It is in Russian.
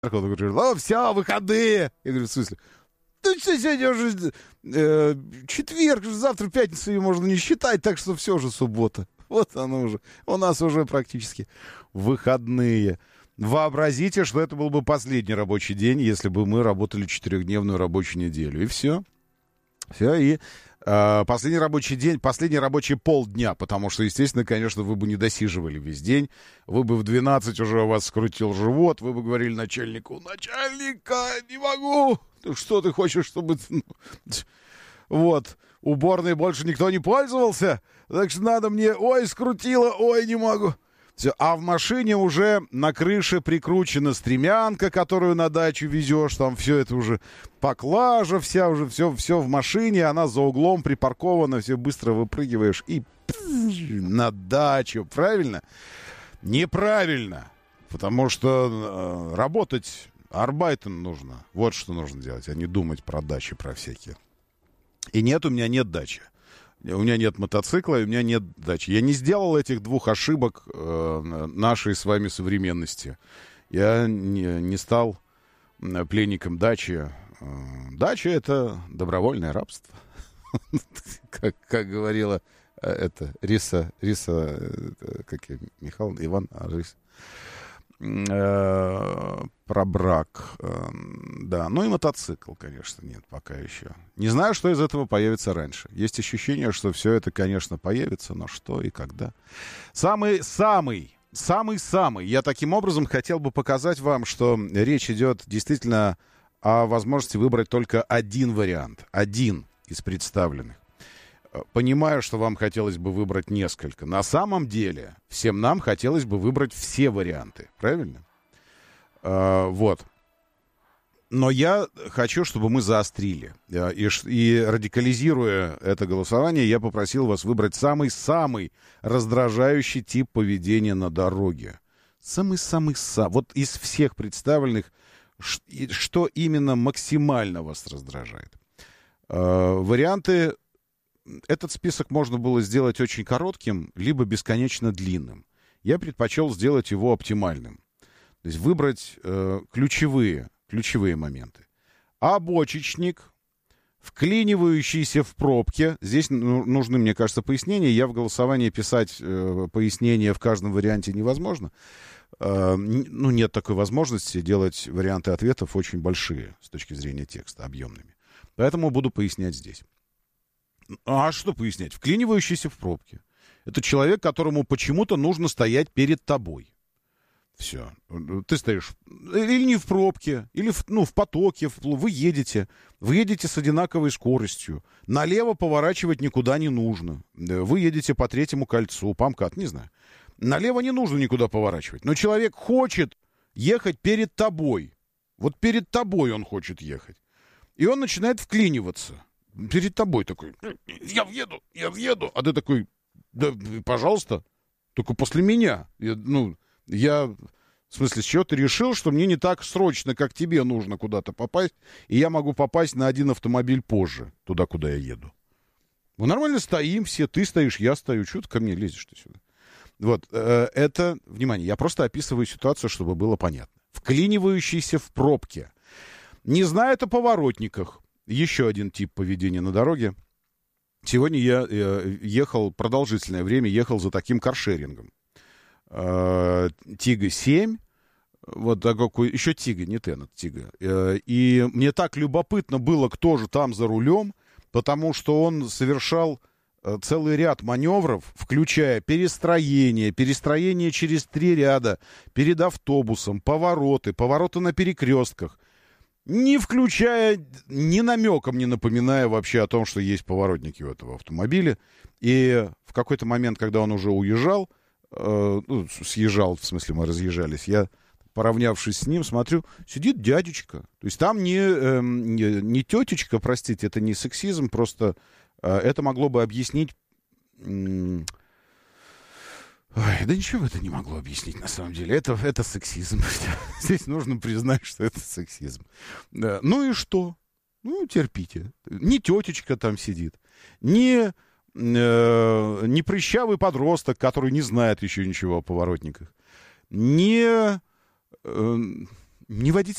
Он говорит, все, выходные. Я говорю, в смысле? Ну, что, сегодня уже четверг, завтра пятница, ее можно не считать, так что все же суббота. Вот оно уже. У нас уже практически выходные. Вообразите, что это был бы последний рабочий день, если бы мы работали 4-дневную рабочую неделю. И все. Все, и последний рабочий день, последний рабочий полдня, потому что, естественно, конечно, вы бы не досиживали весь день. Вы бы в 12 уже у вас скрутил живот, вы бы говорили начальнику, начальника, не могу. Что ты хочешь, чтобы... Вот, уборной больше никто не пользовался, так что надо мне, ой, скрутило, ой, не могу. Все. А в машине уже на крыше прикручена стремянка, которую на дачу везешь, там все это уже поклажа вся, уже все в машине, она за углом припаркована, все быстро выпрыгиваешь и на дачу, правильно? Неправильно, потому что работать, арбайтен нужно, вот что нужно делать, а не думать про дачи, про всякие. И нет, у меня нет дачи. У меня нет мотоцикла, и у меня нет дачи. Я не сделал этих двух ошибок нашей с вами современности. Я не стал пленником дачи. Дача — это добровольное рабство. Как говорила Риса, Михаил, Иван, Риса. Про брак. Да, ну и мотоцикл, конечно, нет пока еще. Не знаю, что из этого появится раньше. Есть ощущение, что все это, конечно, появится, но что и когда. Самый. Я таким образом хотел бы показать вам, что речь идет действительно о возможности выбрать только один вариант. Один из представленных. Понимаю, что вам хотелось бы выбрать несколько. На самом деле, всем нам хотелось бы выбрать все варианты. Правильно? Вот. Но я хочу, чтобы мы заострили. И радикализируя это голосование, я попросил вас выбрать самый-самый раздражающий тип поведения на дороге. Самый-самый. Вот из всех представленных, что именно максимально вас раздражает. Варианты... Этот список можно было сделать очень коротким, либо бесконечно длинным. Я предпочел сделать его оптимальным. То есть выбрать ключевые моменты. Обочечник, вклинивающийся в пробке. Здесь нужны, мне кажется, пояснения. Я в голосовании писать пояснения в каждом варианте невозможно. Нет такой возможности делать варианты ответов очень большие с точки зрения текста, объемными. Поэтому буду пояснять здесь. А что пояснять? Вклинивающийся в пробке. Это человек, которому почему-то нужно стоять перед тобой. Все. Ты стоишь или не в пробке, или в потоке. Вы едете с одинаковой скоростью. Налево поворачивать никуда не нужно. Вы едете по третьему кольцу, по МКАД, не знаю. Налево не нужно никуда поворачивать. Но человек хочет ехать перед тобой. Вот перед тобой он хочет ехать. И он начинает вклиниваться. Перед тобой такой, я въеду, а ты такой, да, пожалуйста, только после меня. В смысле, с чего ты решил, что мне не так срочно, как тебе нужно куда-то попасть, и я могу попасть на один автомобиль позже, туда, куда я еду. Мы нормально стоим все, ты стоишь, я стою, чего ты ко мне лезешь-то сюда? Вот, это, внимание, я просто описываю ситуацию, чтобы было понятно. Вклинивающийся в пробке. Не знает о поворотниках. Еще один тип поведения на дороге. Сегодня я ехал, продолжительное время ехал за таким каршерингом. Тига 7, вот такой, еще Тига, не Тенет, Тига. И мне так любопытно было, кто же там за рулем, потому что он совершал целый ряд маневров, включая перестроение через 3 ряда, перед автобусом, повороты на перекрестках. Не включая, ни намеком не напоминая вообще о том, что есть поворотники у этого автомобиля. И в какой-то момент, когда он уже уезжал, съезжал, в смысле мы разъезжались, я, поравнявшись с ним, смотрю, сидит дядечка. То есть там не тетечка, простите, это не сексизм, просто это могло бы объяснить... Ой, да ничего это не могло объяснить, на самом деле. Это сексизм. Здесь нужно признать, что это сексизм. Да. Ну и что? Ну, терпите. Не тетечка там сидит, не прыщавый подросток, который не знает еще ничего о поворотниках, не не водить